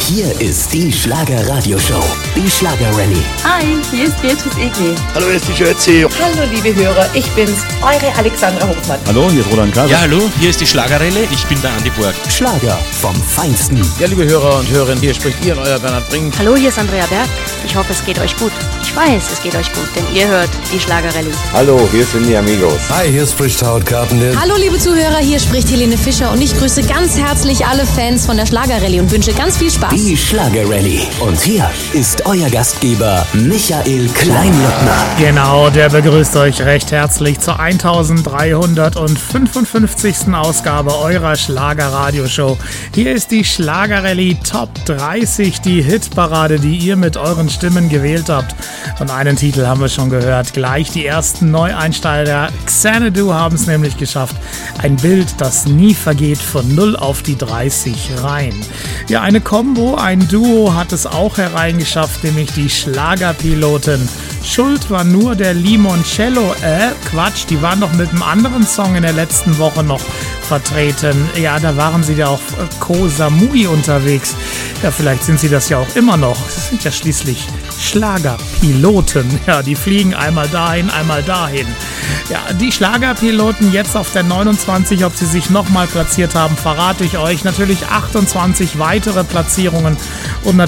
Hier ist die Schlager-Radio-Show, die Schlager-Rallye. Hi, hier ist Beatrice Egli. Hallo, hier ist die Schötzi. Hallo, liebe Hörer, ich bin's, eure Alexandra Hofmann. Hallo, hier ist Roland Kaiser. Ja, hallo, hier ist die Schlagerrallye. Ich bin der Andi Borg. Schlager vom Feinsten. Ja, liebe Hörer und Hörerinnen, hier spricht Ihr und euer Bernhard Brink. Hallo, hier ist Andrea Berg. Ich hoffe, es geht euch gut. Ich weiß, es geht euch gut, denn ihr hört die Schlagerrallye. Hallo, hier sind die Amigos. Hi, hier spricht Howard Carpenter. Hallo, liebe Zuhörer, hier spricht Helene Fischer und ich grüße ganz herzlich alle Fans von der Schlagerrallye und wünsche ganz viel Spaß. Die Schlager-Rallye. Und hier ist euer Gastgeber Michael Kleinlöckner. Genau, der begrüßt euch recht herzlich zur 1355. Ausgabe eurer Schlager-Radio-Show. Hier ist die Schlager-Rallye Top 30, die Hitparade, die ihr mit euren Stimmen gewählt habt. Und einen Titel haben wir schon gehört. Gleich die ersten Neueinsteiger Xanadu haben es nämlich geschafft. Ein Bild, das nie vergeht, von 0 auf die 30 rein. Ja, eine Combo, ein Duo hat es auch hereingeschafft, nämlich die Schlagerpiloten. Schuld war nur der Limoncello. Quatsch, die waren doch mit einem anderen Song in der letzten Woche noch vertreten. Ja, da waren sie ja auf Koh Samui unterwegs. Ja, vielleicht sind sie das ja auch immer noch. Sie sind ja schließlich Schlagerpiloten. Ja, die fliegen einmal dahin, einmal dahin. Ja, die Schlagerpiloten jetzt auf der 29, ob sie sich nochmal platziert haben, verrate ich euch. Natürlich 28 weitere Platzierungen und natürlich